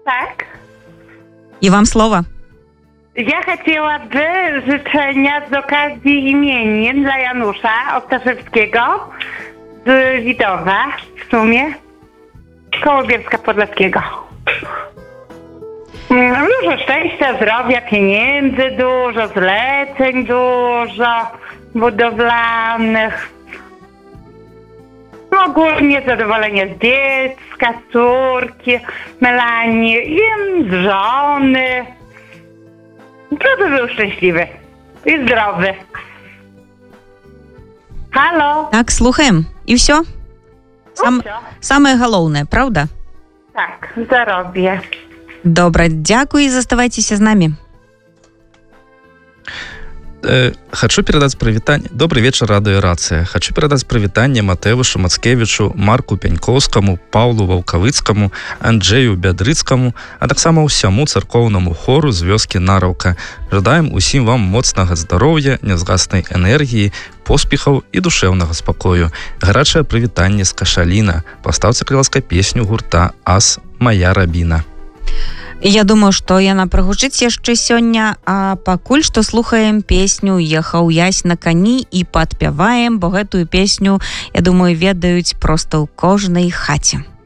Tak. I wam słowa. Ja chciałabym życzenia z okazji imienin dla Janusza Ostaszewskiego z Widowa w sumie, koło Bielska Podlaskiego. Dużo szczęścia, zdrowia, pieniędzy dużo, zleceń dużo, budowlanych. Ogólnie zadowolenie z dziecka, córki, Melanii i z żony. Żeby był szczęśliwy i zdrowy. Halo? Tak, słucham. I все? Самое головне, правда? Tak, zarobię. Добре, дякую и заставайтесь с нами. Хочу передать привітання. Добрый вечер, радио Рація. Хочу передать привітання Матевишу Мацкевичу, Марку Пяньковскому, Павлу Ваўкавыцкаму, Анджею Бядрыцкаму, а так само ўсяму царкоўнаму хору з вёскі Нараўка. Жадаем усім вам моцнага здароўя, нязгаснай энергіі, поспехаў і душэўнага спакою. Гарачае прывітанне з Кашаліна. Пастаўце, калі ласка, песню гурта «Ас, моя рабіна». Я думаю, што яна прагучыць яшчэ сёння, а пакуль што слухаем песню «Ехаў ясь на кані» і падпяваем, бо гэтую песню, я думаю, ведаюць проста ў кожнай хаце.